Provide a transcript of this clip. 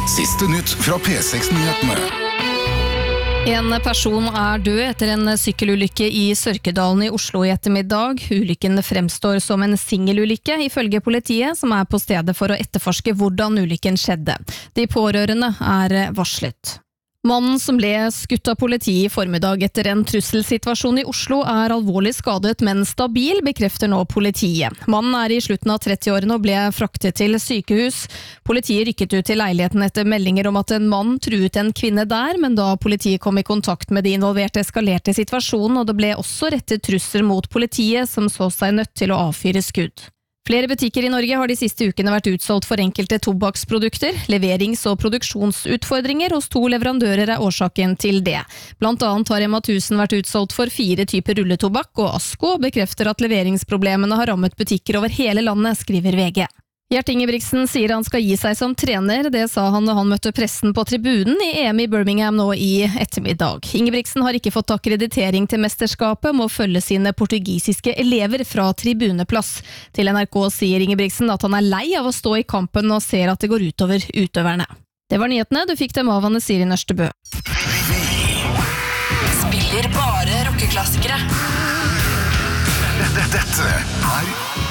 Siste nytt fra P6-nyhetene. En person død etter en sykkelulykke i Sørkedalen i Oslo i ettermiddag. Ulykken fremstår som en singelulykke, ifølge politiet, som på stedet for å etterforske hvordan ulykken skjedde. De pårørende varslet. Mannen som ble skutt av politiet i formiddag etter en trusselsituasjon i Oslo alvorlig skadet, men stabil, bekrefter nå politiet. Mannen i slutten av 30-årene og ble fraktet til sykehus. Politiet rykket ut til leiligheten etter meldinger om at en mann truet en kvinne der, men da politiet kom i kontakt med de involverte eskalerte situasjonen, og det ble også rettet trusler mot politiet, som så seg nødt til å avfyre skudd. Flere butikker i Norge har de siste ukene vært utsolgt for enkelte tobakksprodukter. Leverings- og produksjonsutfordringer hos 2 leverandører årsaken til det. Blant annet har Rema 1000 vært utsolgt for 4 typer rulletobakk, og Asko bekrefter at leveringsproblemene har rammet butikker over hele landet, skriver VG. Gjert Ingebrigtsen sier han skal gi seg som trener. Det sa han da han møtte pressen på tribunen i EM i Birmingham nå i ettermiddag. Ingebrigtsen har ikke fått akkreditering til mesterskapet, må følge sine portugisiske elever fra tribuneplass. Til NRK sier Ingebrigtsen at han lei av å stå i kampen og ser at det går utover utøverne. Det var nyhetene, du fikk dem av Anne Siri Nørstebø. Spiller bare rockeklassikere. Dette